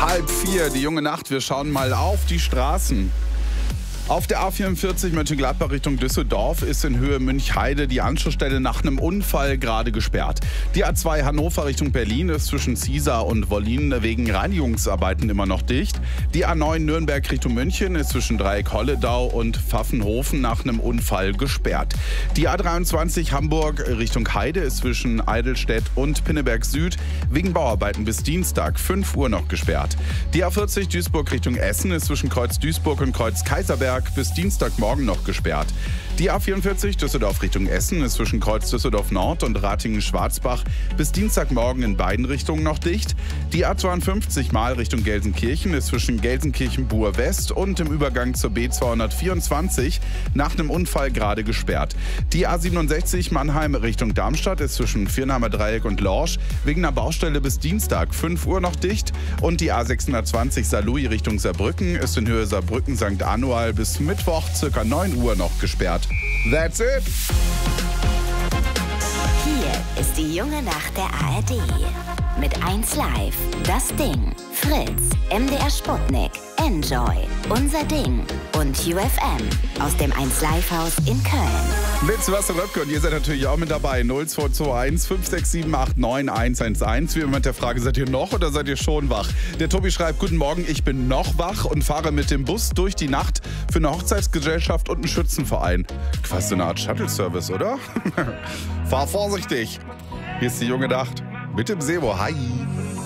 3:30, die junge Nacht. Wir schauen mal auf die Straßen. Auf der A44 Mönchengladbach Richtung Düsseldorf ist in Höhe Münchheide die Anschlussstelle nach einem Unfall gerade gesperrt. Die A2 Hannover Richtung Berlin ist zwischen Ziesar und Wollin wegen Reinigungsarbeiten immer noch dicht. Die A9 Nürnberg Richtung München ist zwischen Dreieck Holledau und Pfaffenhofen nach einem Unfall gesperrt. Die A23 Hamburg Richtung Heide ist zwischen Eidelstedt und Pinneberg Süd wegen Bauarbeiten bis Dienstag 5 Uhr noch gesperrt. Die A40 Duisburg Richtung Essen ist zwischen Kreuz Duisburg und Kreuz Kaiserberg bis Dienstagmorgen noch gesperrt. Die A44 Düsseldorf Richtung Essen ist zwischen Kreuz Düsseldorf Nord und Ratingen-Schwarzbach bis Dienstagmorgen in beiden Richtungen noch dicht. Die A52 Mal Richtung Gelsenkirchen ist zwischen Gelsenkirchen-Buhr West und im Übergang zur B224 nach einem Unfall gerade gesperrt. Die A67 Mannheim Richtung Darmstadt ist zwischen Virnheimer Dreieck und Lorsch wegen einer Baustelle bis Dienstag 5 Uhr noch dicht. Und die A620 Saarlouis Richtung Saarbrücken ist in Höhe Saarbrücken-St. Anual bis Mittwoch ca. 9 Uhr noch gesperrt. That's it! Hier ist die junge Nacht der ARD. Mit 1 Live, Das Ding, Fritz, MDR Sputnik, Enjoy, Unser Ding und UFM aus dem 1 Live Haus in Köln. Mit Sebastian Röpke und ihr seid natürlich auch mit dabei. 0221 567 89 111. Wie immer mit der Frage, seid ihr noch oder seid ihr schon wach? Der Tobi schreibt, guten Morgen, ich bin noch wach und fahre mit dem Bus durch die Nacht für eine Hochzeitsgesellschaft und einen Schützenverein. Quasi so eine Art Shuttle-Service, oder? Fahr vorsichtig. Hier ist die junge Nacht mit dem Sebo. Hi.